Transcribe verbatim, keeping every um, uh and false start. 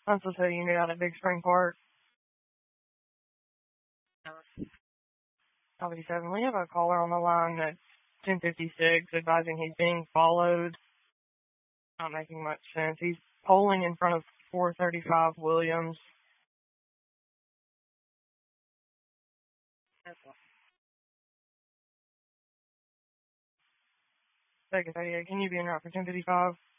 I'm supposed to say unit out at Big Spring Park. Copy seven. We have a caller on the line that's ten fifty-six advising he's being followed. Not making much sense. He's polling in front of four thirty-five Williams. Vegas eighty-eight, can you be in route for ten fifty-five?